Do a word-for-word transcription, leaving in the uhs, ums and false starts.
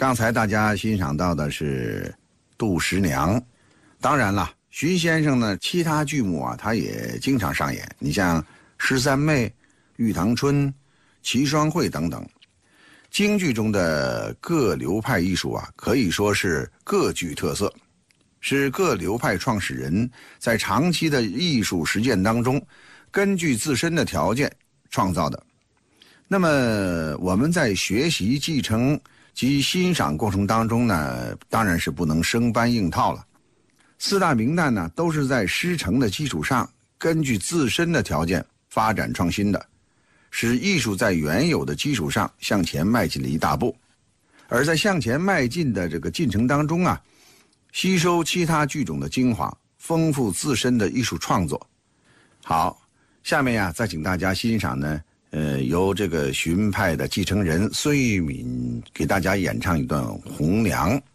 刚才大家欣赏到的是杜十娘，当然了，荀先生呢，其他剧目啊，他也经常上演。你像《十三妹》《玉堂春》《齐双会》等等，京剧中的各流派艺术啊，可以说是各具特色，是各流派创始人在长期的艺术实践当中，根据自身的条件创造的。那么我们在学习、继承及欣赏过程当中呢，当然是不能生搬硬套了。四大名旦呢，都是在师承的基础上，根据自身的条件发展创新的，使艺术在原有的基础上向前迈进了一大步。而在向前迈进的这个进程当中啊，吸收其他剧种的精华，丰富自身的艺术创作。好，下面呀，再请大家欣赏呢，呃，由这个荀派的继承人孙玉敏给大家演唱一段《红娘》。